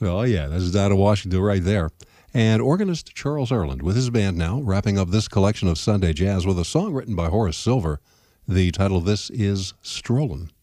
Oh, yeah, this is out of Washington right there. And organist Charles Earland with his band now, wrapping up this collection of Sunday Jazz with a song written by Horace Silver. The title of this is Strollin'.